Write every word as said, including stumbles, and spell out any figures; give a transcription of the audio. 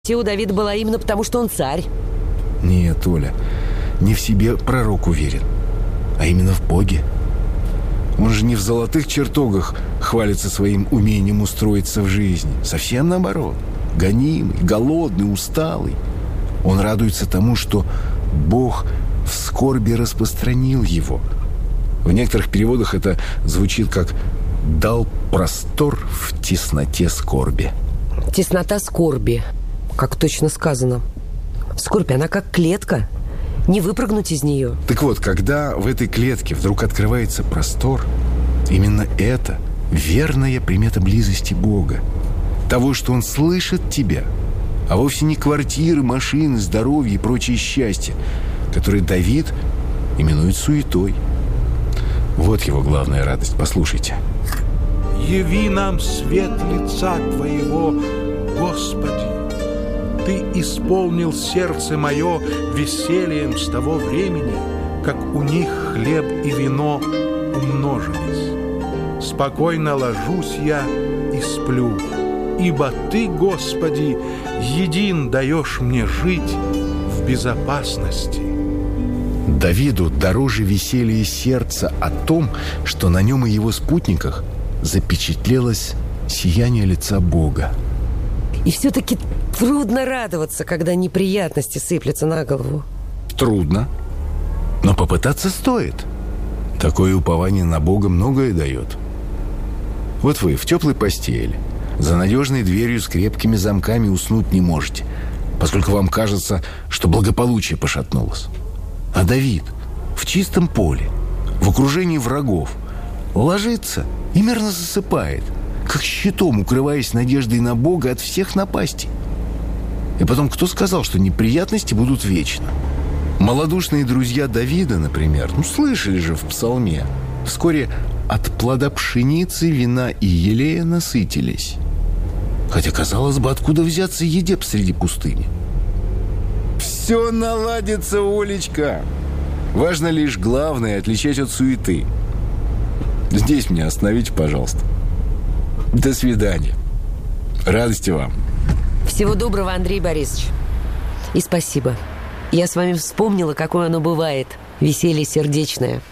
у Давида была именно потому, что он царь. Нет, Оля, не в себе пророк уверен, а именно в Боге. Он же не в золотых чертогах хвалится своим умением устроиться в жизни. Совсем наоборот. Гонимый, голодный, усталый. Он радуется тому, что Бог в скорби распространил его. В некоторых переводах это звучит как «дал простор в тесноте скорби». Теснота скорби, как точно сказано. Скорбь, она как клетка. Не выпрыгнуть из нее. Так вот, когда в этой клетке вдруг открывается простор, именно это верная примета близости Бога. Того, что Он слышит тебя, а вовсе не квартиры, машины, здоровье и прочее счастье, которое Давид именует суетой. Вот его главная радость. Послушайте. «Яви нам свет лица Твоего, Господи! Ты исполнил сердце мое весельем с того времени, как у них хлеб и вино умножились. Спокойно ложусь я и сплю, ибо Ты, Господи, един даешь мне жить в безопасности». Давиду дороже веселье сердца о том, что на нем и его спутниках запечатлелось сияние лица Бога. И все-таки трудно радоваться, когда неприятности сыплются на голову. Трудно, но попытаться стоит. Такое упование на Бога многое дает. Вот вы в теплой постели, за надежной дверью с крепкими замками уснуть не можете, поскольку вам кажется, что благополучие пошатнулось. А Давид в чистом поле, в окружении врагов, ложится и мирно засыпает, как щитом укрываясь надеждой на Бога от всех напастей. И потом, кто сказал, что неприятности будут вечно? Малодушные друзья Давида, например, ну, слышали же в псалме: вскоре от плода пшеницы, вина и елея насытились. Хотя, казалось бы, откуда взяться еде посреди пустыни? Все наладится, Олечка. Важно лишь главное — отличать от суеты. Здесь меня остановите, пожалуйста. До свидания. Радости вам. Всего доброго, Андрей Борисович. И спасибо. Я с вами вспомнила, какое оно бывает. Веселье сердечное.